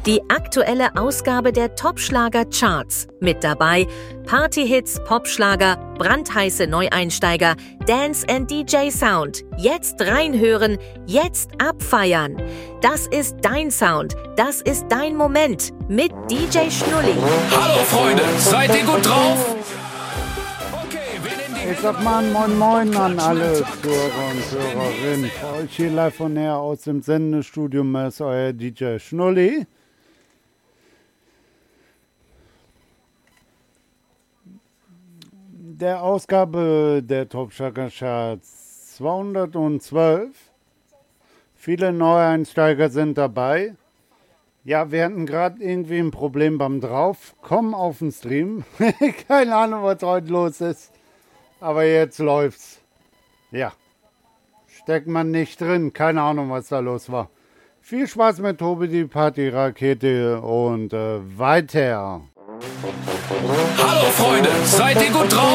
Die aktuelle Ausgabe der Top-Schlager-Charts. Mit dabei Partyhits, Popschlager, brandheiße Neueinsteiger, Dance and DJ Sound. Jetzt reinhören, jetzt abfeiern. Das ist dein Sound, das ist dein Moment mit DJ Schnulli. Hallo Freunde, seid ihr gut drauf? Ich sag mal moin moin an alle Zuhörer und Hörerinnen. Für euch hier live von näher aus dem Sendestudio ist euer DJ Schnulli. Der Ausgabe der Top Schlager Charts 212. Viele Neueinsteiger sind dabei. Ja, wir hatten gerade irgendwie ein Problem beim Draufkommen auf den Stream. Keine Ahnung, was heute los ist. Aber jetzt läuft's. Ja. Steckt man nicht drin. Keine Ahnung, was da los war. Viel Spaß mit Tobi, die Partyrakete und weiter. Hallo Freunde, seid ihr gut drauf?